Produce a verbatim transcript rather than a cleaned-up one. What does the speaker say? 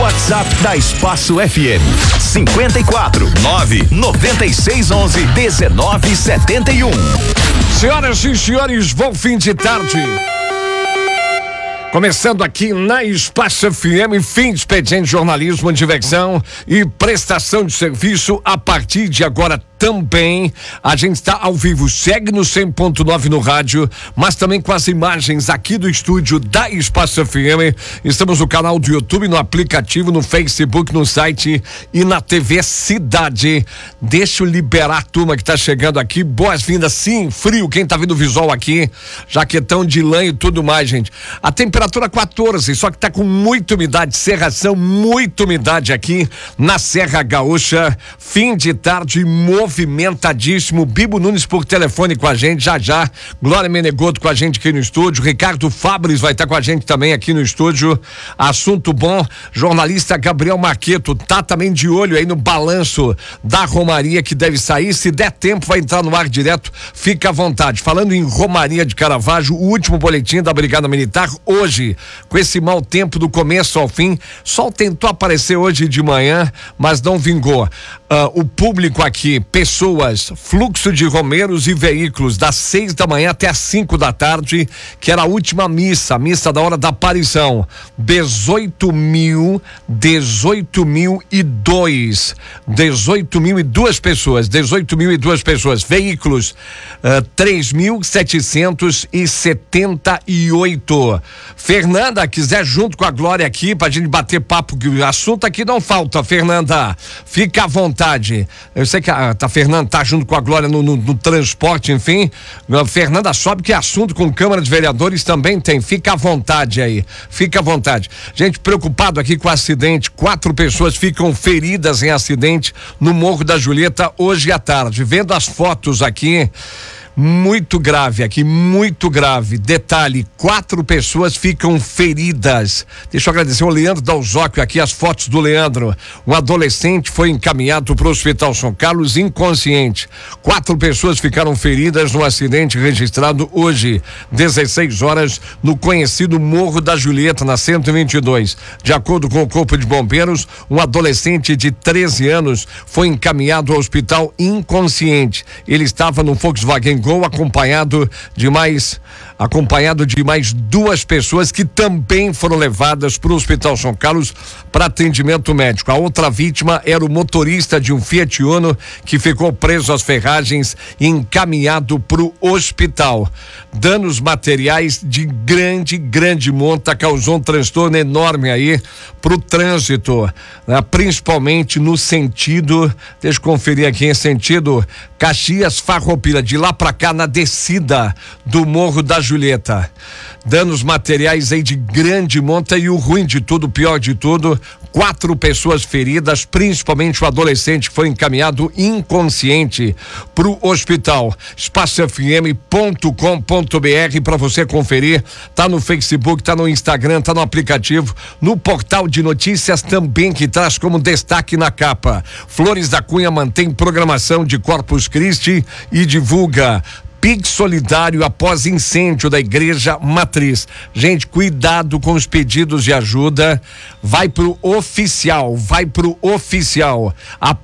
WhatsApp da Espaço F M. cinquenta e quatro, nove, noventa e seis, onze, dezenove, setenta e um. Senhoras e senhores, bom fim de tarde. Começando aqui na Espaço F M, fim de expediente, jornalismo, diversão e prestação de serviço a partir de agora também. A gente está ao vivo, segue no cem ponto nove no rádio, mas também com as imagens aqui do estúdio da Espaço F M. Estamos no canal do YouTube, no aplicativo, no Facebook, no site e na T V Cidade. Deixa eu liberar a turma que tá chegando aqui. Boas-vindas, sim, frio, quem tá vendo o visual aqui, jaquetão de lã e tudo mais, gente. A temperatura quatorze, só que tá com muita umidade, serração, muita umidade aqui na Serra Gaúcha. Fim de tarde, movimentadíssimo. Bibo Nunes por telefone com a gente já já. Glória Menegoto com a gente aqui no estúdio. Ricardo Fabres vai estar com a gente também aqui no estúdio. Assunto bom. Jornalista Gabriel Marqueto tá também de olho aí no balanço da Romaria que deve sair. Se der tempo, vai entrar no ar direto. Fica à vontade. Falando em Romaria de Caravaggio, o último boletim da Brigada Militar hoje. Com esse mau tempo do começo ao fim, sol tentou aparecer hoje de manhã, mas não vingou. Uh, o público aqui, pessoas, fluxo de romeiros e veículos das seis da manhã até as cinco da tarde, que era a última missa, a missa da hora da aparição. dezoito mil, dezoito mil e dois, dezoito mil e duas pessoas, dezoito mil e duas pessoas, veículos, uh, três mil setecentos e setenta e oito. Fernanda, quiser junto com a Glória aqui pra gente bater papo, que o assunto aqui não falta, Fernanda, fica à vontade. Eu sei que a, a Fernanda tá junto com a Glória no, no, no transporte, enfim, a Fernanda sobe que assunto com Câmara de Vereadores também tem, fica à vontade aí, fica à vontade. Gente, preocupado aqui com o acidente, quatro pessoas ficam feridas em acidente no Morro da Julieta hoje à tarde, vendo as fotos aqui, muito grave aqui, muito grave. Detalhe, quatro pessoas ficam feridas. Deixa eu agradecer ao Leandro Dalzóquio aqui, as fotos do Leandro. Um adolescente foi encaminhado para o Hospital São Carlos inconsciente. Quatro pessoas ficaram feridas no acidente registrado hoje, dezesseis horas, no conhecido Morro da Julieta, na cento e vinte e dois. De acordo com o Corpo de Bombeiros, um adolescente de treze anos foi encaminhado ao hospital inconsciente. Ele estava no Volkswagen Gol acompanhado de mais acompanhado de mais duas pessoas que também foram levadas para o Hospital São Carlos para atendimento médico. A outra vítima era o motorista de um Fiat Uno que ficou preso às ferragens e encaminhado para o hospital. Danos materiais de grande, grande monta, causou um transtorno enorme aí para o trânsito, né? Principalmente no sentido, deixa eu conferir aqui, em sentido Caxias Farroupilha, de lá para cá na descida do Morro da Julieta. Danos materiais aí de grande monta e o ruim de tudo, o pior de tudo, quatro pessoas feridas, principalmente o adolescente que foi encaminhado inconsciente para o hospital. espaço f m ponto com ponto b r para você conferir, tá no Facebook, tá no Instagram, tá no aplicativo, no portal de notícias também, que traz como destaque na capa: Flores da Cunha mantém programação de Corpus Christi e divulga Pix solidário após incêndio da Igreja Matriz. Gente, cuidado com os pedidos de ajuda. Vai pro oficial, vai pro oficial. A